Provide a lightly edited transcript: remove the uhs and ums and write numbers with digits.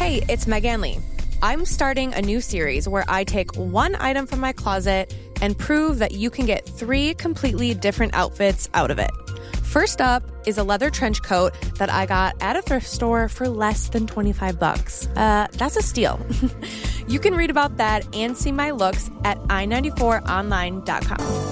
Hey, it's Megan Lee. I'm starting a new series where I take one item from my closet and prove that you can get 3 completely different outfits out of it. First up is a leather trench coat that I got at a thrift store for less than $25. That's a steal. You can read about that and see my looks at i94online.com.